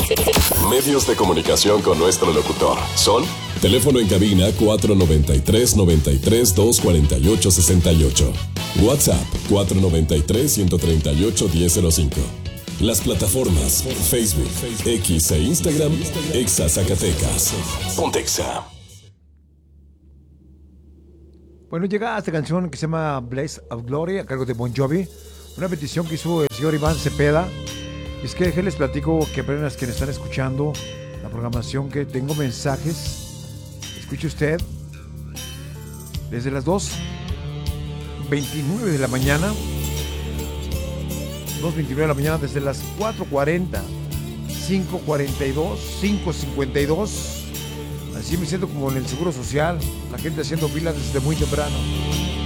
Medios de comunicación con nuestro locutor son: teléfono en cabina 493-93-248-68. WhatsApp 493-138-1005. Las plataformas Facebook, X e Instagram, Exa Zacatecas. Pontexa. Bueno, llega esta canción que se llama Blaze of Glory a cargo de Bon Jovi. Una petición que hizo el señor Iván Cepeda. Y es que les platico que apenas quienes están escuchando la programación, que tengo mensajes. Escuche usted. Desde las 2:29 de la mañana. 2:29 de la mañana, desde las 4:40, 5:42, 5:52. Así me siento como en el Seguro Social, la gente haciendo filas desde muy temprano.